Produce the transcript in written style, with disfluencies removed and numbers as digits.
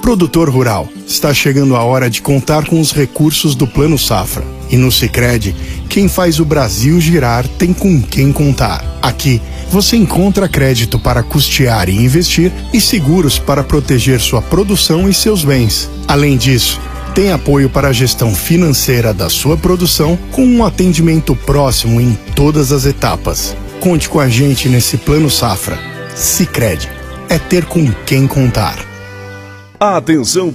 Produtor rural, está chegando a hora de contar com os recursos do Plano Safra. E no Sicredi, quem faz o Brasil girar tem com quem contar. Aqui, você encontra crédito para custear e investir e seguros para proteger sua produção e seus bens. Além disso, tem apoio para a gestão financeira da sua produção com um atendimento próximo em todas as etapas. Conte com a gente nesse Plano Safra. Sicredi, é ter com quem contar. Atenção,